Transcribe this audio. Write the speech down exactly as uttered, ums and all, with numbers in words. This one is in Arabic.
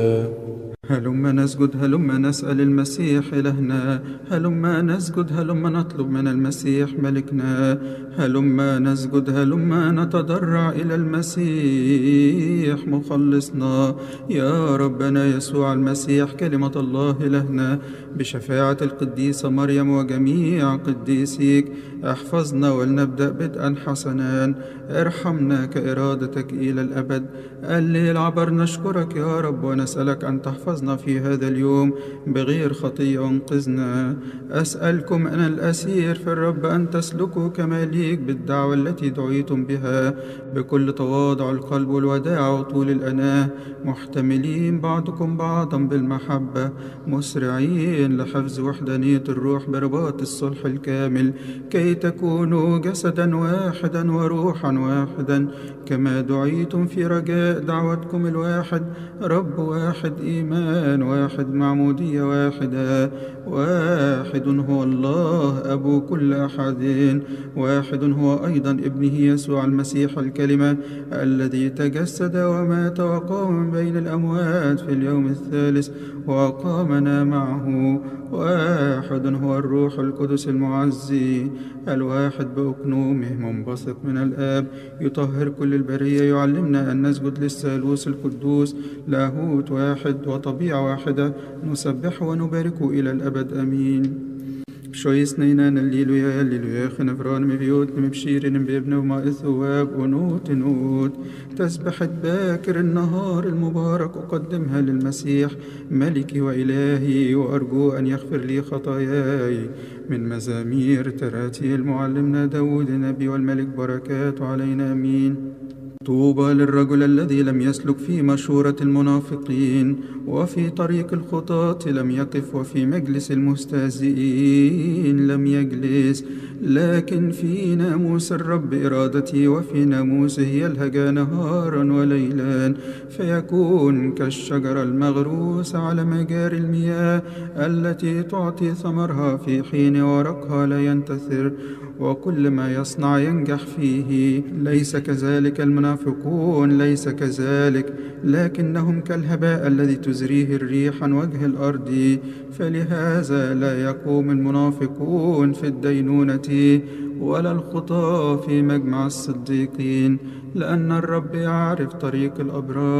هلما نسجد، هلما نسأل المسيح إلهنا، هلما نسجد، هلما نطلب من المسيح ملكنا، هلما نسجد، هلما نتضرع إلى المسيح مخلصنا. يا ربنا يسوع المسيح كلمة الله إلهنا، بشفاعة القديسة مريم وجميع قديسيك احفظنا ولنبدأ بدءا حسنا. ارحمنا كإرادتك إلى الأبد. الليل عبر نشكرك يا رب ونسألك أن تحفظنا في هذا اليوم بغير خطية وانقذنا. أسألكم أنا الأسير في الرب أن تسلكوا كما ليك بالدعوة التي دعيتم بها، بكل تواضع القلب والوداع وطول الأناة، محتملين بعضكم بعضا بالمحبة، مسرعين لحفظ وحدانية الروح برباط الصلح الكامل، كي تكونوا جسدا واحدا وروحا واحدا، كما دعيتم في رجاء دعوتكم الواحد، رب واحد، إيمان واحد، معمودية واحدة. واحد هو الله أبو كل أحد، واحد هو أيضا ابنه يسوع المسيح الكلمة، الذي تجسد ومات وقام من بين الأموات في اليوم الثالث وأقامنا معه. واحد هو الروح القدس المعزي، الواحد بأقنومه منبثق من الآب، يطهر كل البرية، يعلمنا أن نسجد للثالوث القدوس، لاهوت واحد وطبيعة واحدة، نسبح ونبارك إلى الأبد آمين. شويس نينان الليلويا الليلويا خنفران مبيوت مبشير بابن وما الثواب ونوت نوت. تسبحة باكر النهار المبارك أقدمها للمسيح ملكي وإلهي، وأرجو أن يغفر لي خطاياي. من مزامير تراتيل معلمنا داود النبي والملك، بركات علينا آمين. طوبى للرجل الذي لم يسلك في مشورة المنافقين، وفي طريق الخطاة لم يقف، وفي مجلس المستهزئين لم يجلس، لكن في ناموس الرب إرادتي، وفي ناموسه يلهج نهارا وليلا، فيكون كالشجرة المغروسة على مجاري المياه، التي تعطي ثمرها في حين ورقها لا ينتثر، وكل ما يصنع ينجح فيه. ليس كذلك المنافقون، ليس كذلك، لكنهم كالهباء الذي تزريه الريح عن وجه الأرض. فلهذا لا يقوم المنافقون في الدينونة، ولا الخطاة في مجمع الصديقين، لأن الرب يعرف طريق الأبرار